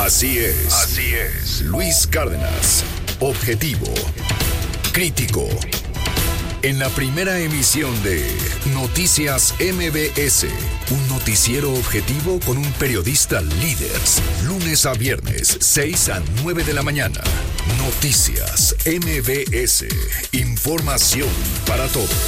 Así es. Luis Cárdenas. Objetivo. Crítico. En la primera emisión de Noticias MBS, un noticiero objetivo con un periodista líder. Lunes a viernes, 6 a 9 de la mañana. Noticias MBS. Información para todos.